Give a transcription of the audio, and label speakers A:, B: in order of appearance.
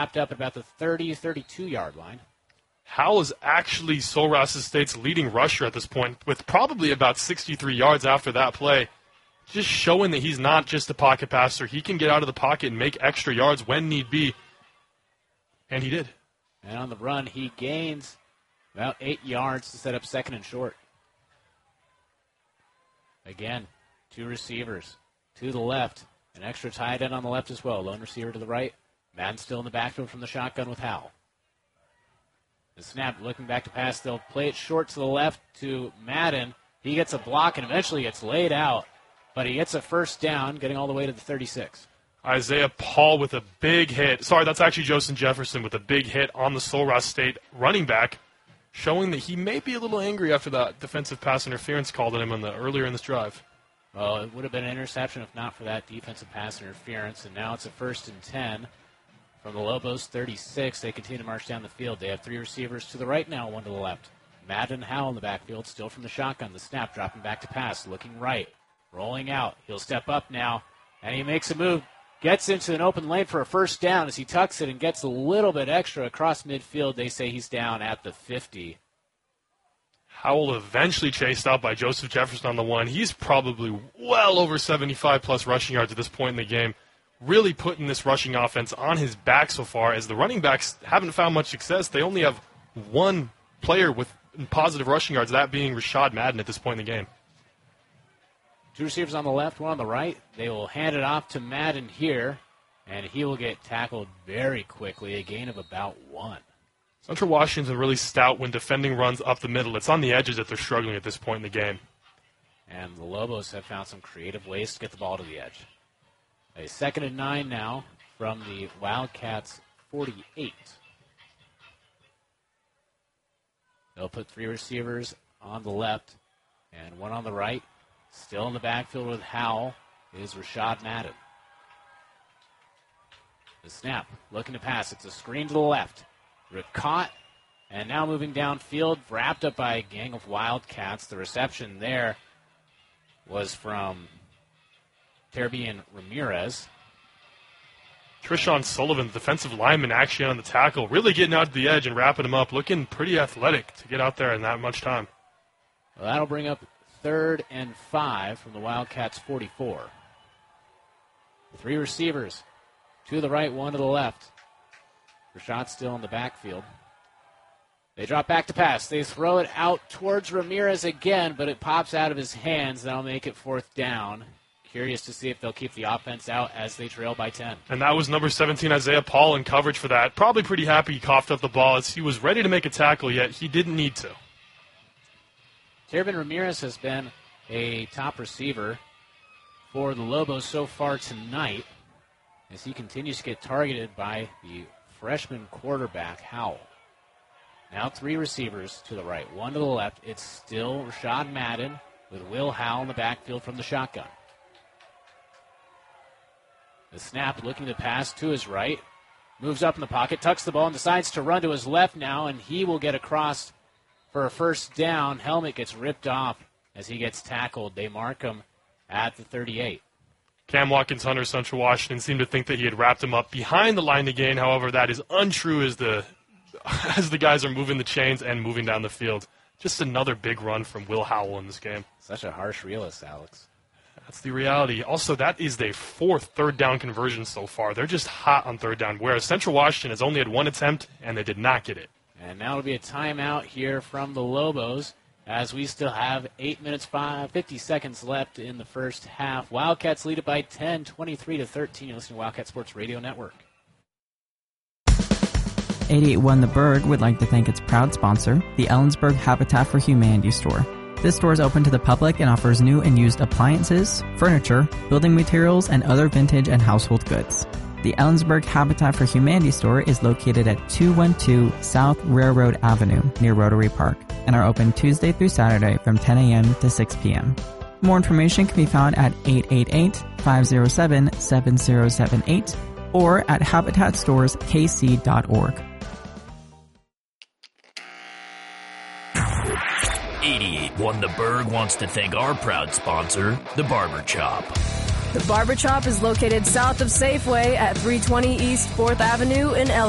A: wrapped up at about the 30, 32-yard line.
B: Howell is actually Sul-Ross Estate's leading rusher at this point, with probably about 63 yards after that play. Just showing that he's not just a pocket passer. He can get out of the pocket and make extra yards when need be. And he did.
A: And on the run, he gains about 8 yards to set up second and short. Again, 2 receivers to the left. An extra tight end on the left as well. Lone receiver to the right. Madden still in the backfield from the shotgun with Howell. The snap, looking back to pass. They'll play it short to the left to Madden. He gets a block and eventually gets laid out. But he gets a first down, getting all the way to the 36.
B: Isaiah Paul with a big hit. Sorry, that's actually Joseph Jefferson with a big hit on the Sul-Ross State running back, showing that he may be a little angry after that defensive pass interference called on him earlier in this drive.
A: Well, it would have been an interception if not for that defensive pass interference. And now it's a 1st and 10 from the Lobos 36. They continue to march down the field. They have 3 receivers to the right now, 1 to the left. Madden Howell in the backfield, still from the shotgun. The snap, dropping back to pass, looking right, rolling out. He'll step up now, and he makes a move. Gets into an open lane for a first down as he tucks it and gets a little bit extra across midfield. They say he's down at the 50.
B: Howell eventually chased out by Joseph Jefferson on the 1. He's probably well over 75-plus rushing yards at this point in the game, really putting this rushing offense on his back so far, as the running backs haven't found much success. They only have 1 player with positive rushing yards, that being Rashad Madden at this point in the game.
A: 2 receivers on the left, 1 on the right. They will hand it off to Madden here, and he will get tackled very quickly, a gain of about 1.
B: Central Washington's really stout when defending runs up the middle. It's on the edges that they're struggling at this point in the game.
A: And the Lobos have found some creative ways to get the ball to the edge. A 2nd and 9 now from the Wildcats 48. They'll put 3 receivers on the left and 1 on the right. Still in the backfield with Howell is Rashad Madden. The snap, looking to pass. It's a screen to the left. Caught, and now moving downfield, wrapped up by a gang of Wildcats. The reception there was from Terbian Ramirez.
B: Trishawn Sullivan, the defensive lineman, actually on the tackle, really getting out to the edge and wrapping him up, looking pretty athletic to get out there in that much time.
A: Well, that'll bring up 3rd and 5 from the Wildcats 44. 3 receivers, 2 to the right, 1 to the left. Rashad still in the backfield. They drop back to pass. They throw it out towards Ramirez again, but it pops out of his hands. That'll make it 4th down. Curious to see if they'll keep the offense out as they trail by 10.
B: And that was number 17, Isaiah Paul, in coverage for that. Probably pretty happy he coughed up the ball as he was ready to make a tackle, yet he didn't need to.
A: Terbian Ramirez has been a top receiver for the Lobos so far tonight as he continues to get targeted by the freshman quarterback, Howell. Now 3 receivers to the right, 1 to the left. It's still Rashad Madden with Will Howell in the backfield from the shotgun. The snap, looking to pass to his right. Moves up in the pocket, tucks the ball, and decides to run to his left now, and he will get across for a first down. Helmet gets ripped off as he gets tackled. They mark him at the 38.
B: Cam Watkins-Hunter, Central Washington, seemed to think that he had wrapped him up behind the line to gain. However, that is untrue as the guys are moving the chains and moving down the field. Just another big run from Will Howell in this game.
A: Such a harsh realist, Alex.
B: That's the reality. Also, that is their 4th third down conversion so far. They're just hot on 3rd down, whereas Central Washington has only had 1 attempt, and they did not get it.
A: And now it'll be a timeout here from the Lobos as we still have 8 minutes, 50 seconds left in the first half. Wildcats lead it by 10, 23-13. You're listening to Wildcat Sports Radio Network.
C: 88.1 The Berg would like to thank its proud sponsor, the Ellensburg Habitat for Humanity store. This store is open to the public and offers new and used appliances, furniture, building materials, and other vintage and household goods. The Ellensburg Habitat for Humanity store is located at 212 South Railroad Avenue near Rotary Park and are open Tuesday through Saturday from 10 a.m. to 6 p.m. More information can be found at 888-507-7078 or at habitatstorekc.org.
D: 88.1 The Berg wants to thank our proud sponsor, The Barber Chop.
E: The Barber Chop is located south of Safeway at 320 East 4th Avenue in